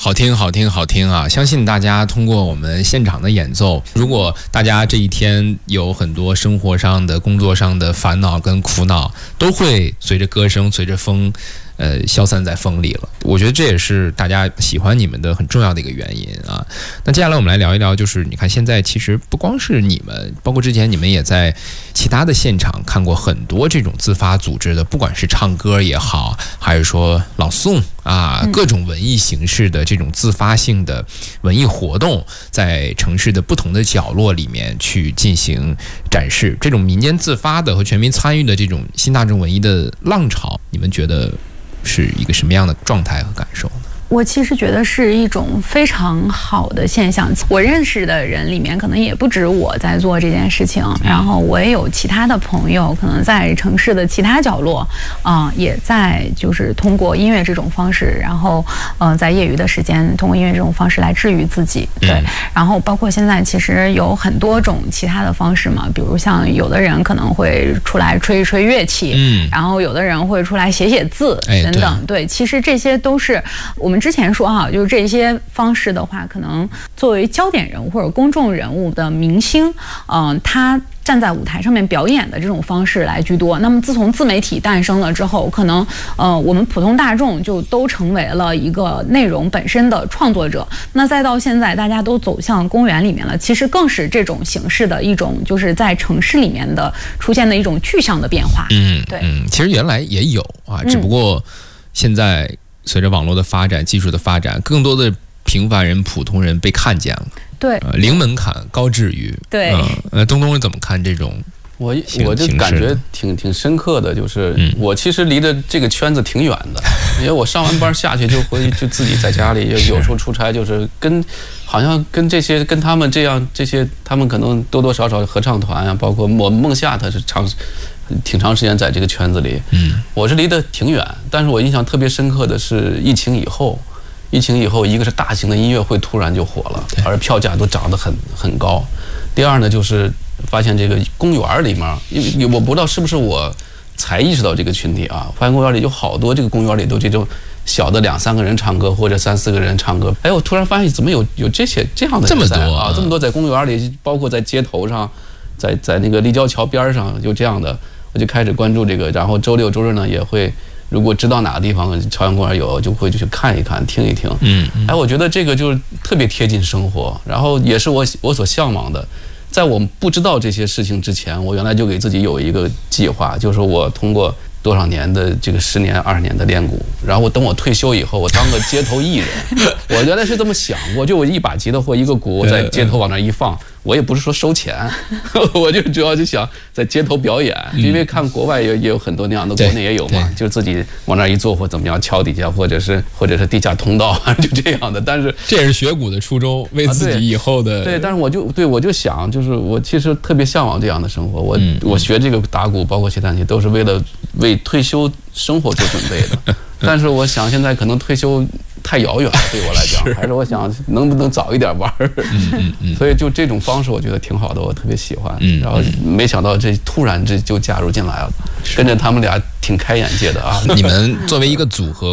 好听，好听，好听啊！相信大家通过我们现场的演奏，如果大家这一天有很多生活上的、工作上的烦恼跟苦恼，都会随着歌声、随着风，消散在风里了。我觉得这也是大家喜欢你们的很重要的一个原因啊。那接下来我们来聊一聊，就是你看现在其实不光是你们，包括之前你们也在其他的现场看过很多这种自发组织的，不管是唱歌也好，还是说朗诵啊，各种文艺形式的这种自发性的文艺活动，在城市的不同的角落里面去进行展示。这种民间自发的和全民参与的这种新大众文艺的浪潮，你们觉得是一个什么样的状态和感受呢？ 我其实觉得是一种非常好的现象。我认识的人里面，可能也不止我在做这件事情，然后我也有其他的朋友，可能在城市的其他角落，也在就是通过音乐这种方式，然后在业余的时间通过音乐这种方式来治愈自己。对，然后包括现在其实有很多种其他的方式嘛，比如像有的人可能会出来吹一吹乐器，然后有的人会出来写写字等等。对，其实这些都是我们之前说哈，就是这些方式的话，可能作为焦点人物或者公众人物的明星，他站在舞台上面表演的这种方式来居多。那么自从自媒体诞生了之后，可能我们普通大众就都成为了一个内容本身的创作者。那再到现在大家都走向公园里面了，其实更是这种形式的一种就是在城市里面的出现的一种具象的变化。对， 其实原来也有啊，只不过现在随着网络的发展、技术的发展，更多的平凡人、普通人被看见了。 对， 零门槛、高治愈。 对， 东东怎么看这种？ 我就感觉挺深刻的，就是我其实离着这个圈子挺远的，因为我上完班下去就回去就自己在家里，有时候出差就是好像跟他们这样他们可能多多少少合唱团啊，包括我们梦夏他是挺长时间在这个圈子里，我是离得挺远，但是我印象特别深刻的是疫情以后，一个是大型的音乐会突然就火了，而票价都涨得很高。第二呢，就是发现这个公园里面，因为我不知道是不是我才意识到这个群体啊，发现公园里有好多这个公园里都这种小的2-3个人唱歌或者3-4个人唱歌。哎，我突然发现怎么有这样的人在啊，这么多在公园里，包括在街头上，在那个立交桥边上有这样的。我就开始关注这个，然后周六周日呢也会，如果知道哪个地方朝阳公园有，就会去看一看、听一听。我觉得这个就是特别贴近生活，然后也是我所向往的。在我不知道这些事情之前，我原来就给自己有一个计划，就是我通过多少年的这个10年、20年的练鼓，然后等我退休以后，我当个街头艺人。我原来是这么想过，就我一把吉他或一个鼓，我在街头往那一放。我也不是说收钱，我就主要就想在街头表演，因为看国外也有很多那样的，国内也有嘛，就自己往那一坐或怎么样，桥底下或者是地下通道就这样的。但是这也是学鼓的初衷，为自己以后的对。但是我就想，就是我其实特别向往这样的生活。我学这个打鼓，包括写弹琴，都是为退休生活做准备的。但是我想现在可能退休太遥远了，对我来讲，还是我想能不能早一点玩。所以就这种方式我觉得挺好的，我特别喜欢。然后没想到突然就加入进来了，跟着他们俩挺开眼界的啊。 你们作为一个组合